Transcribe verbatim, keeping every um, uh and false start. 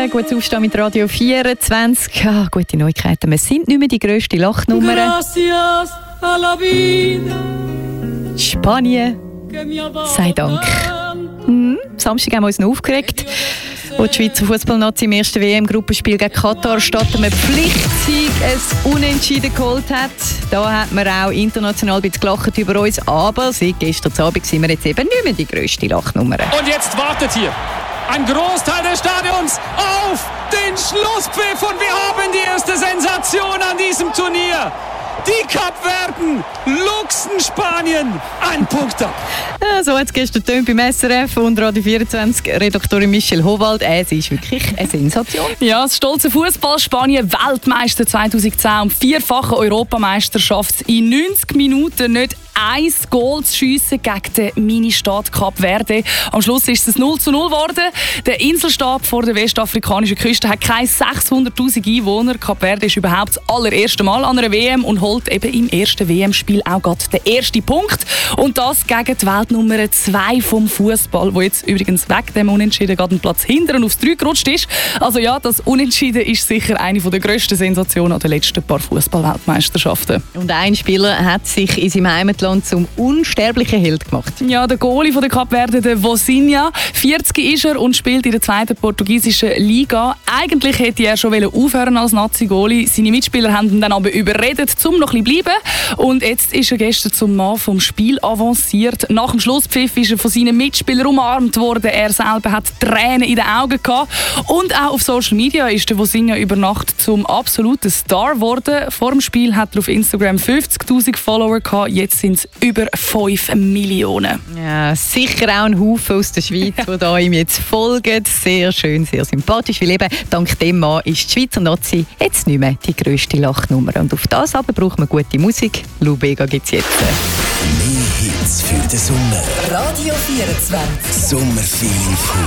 Morgen, gutes Aufstehen mit Radio vierundzwanzig. Ah, gute Neuigkeiten, wir sind nicht mehr die grösste Lachnummer. Gracias a la vida. Spanien, sei Dank. Hm, Samstag haben wir uns noch aufgeregt, wo die Schweizer Fußballnazi im ersten W M-Gruppenspiel gegen Katar statt einem Pflichtsieg ein Unentschieden geholt hat. Da hat man auch international ein bisschen gelacht über uns, aber seit gestern Abend sind wir jetzt eben nicht mehr die grösste Lachnummer. Und jetzt wartet hier ein Großteil des Stadions auf den Schlusspfiff und wir haben die erste Sensation an diesem Turnier. Die Kapverden luchsen Spanien ein Punkt ab. Ja, so hat es gestern tönt beim S R F und Radio vierundzwanzig Redaktorin Michelle Howald. Es ist wirklich eine Sensation. Ja, das stolze Fußball Spanien, Weltmeister zweitausendzehn und vierfache Europameisterschaft in neunzig Minuten nicht ein Goal zu schiessen gegen den Ministaat Kap Verde. Am Schluss ist es null zu null geworden. Der Inselstaat vor der westafrikanischen Küste hat keine sechshunderttausend Einwohner. Kap Verde ist überhaupt das allererste Mal an einer W M und holt eben im ersten W M-Spiel auch gerade den ersten Punkt. Und das gegen die Weltnummer zwei vom Fußball, wo jetzt übrigens weg dem Unentschieden gerade einen Platz hinten aufs drei gerutscht ist. Also ja, das Unentschieden ist sicher eine der grössten Sensationen an den letzten paar Fußball-Weltmeisterschaften. Und ein Spieler hat sich in seinem Heimatland zum unsterblichen Held gemacht. Ja, der Goalie von der Kapverden, der Vozinha. vierzig ist er und spielt in der zweiten portugiesischen Liga. Eigentlich hätte er schon aufhören als Nazi-Goalie. Seine Mitspieler haben ihn dann aber überredet, um noch ein bisschen zu bleiben. Und jetzt ist er gestern zum Mann vom Spiel avanciert. Nach dem Schlusspfiff ist er von seinen Mitspielern umarmt worden. Er selber hat Tränen in den Augen gehabt. Und auch auf Social Media ist der Vozinha über Nacht zum absoluten Star geworden. Vor dem Spiel hat er auf Instagram fünfzigtausend Follower gehabt. Jetzt sind es über fünf Millionen. Ja, sicher auch ein Haufen aus der Schweiz, die da ihm jetzt folgen. Sehr schön, sehr sympathisch. Weil eben, dank dem Mann ist die Schweizer Nazi jetzt nicht mehr die grösste Lachnummer. Und auf das aber braucht man gute Musik. Lou Bega gibt es jetzt. Mehr Hits für den Sommer. Radio vierundzwanzig. Sommerfeeling.